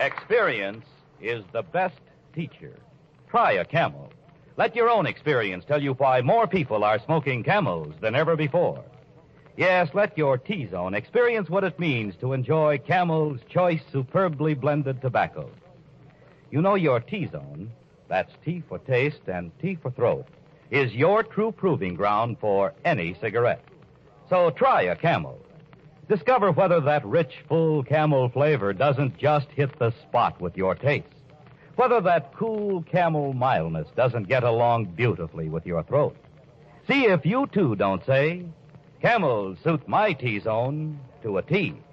Experience is the best teacher. Try a Camel. Let your own experience tell you why more people are smoking Camels than ever before. Yes, let your T-Zone experience what it means to enjoy Camel's choice, superbly blended tobacco. You know your T-Zone, that's T for taste and T for throat, is your true proving ground for any cigarette. So try a Camel. Discover whether that rich, full Camel flavor doesn't just hit the spot with your taste. Whether that cool Camel mildness doesn't get along beautifully with your throat. See if you, too, don't say, Camels suit my T-Zone to a T.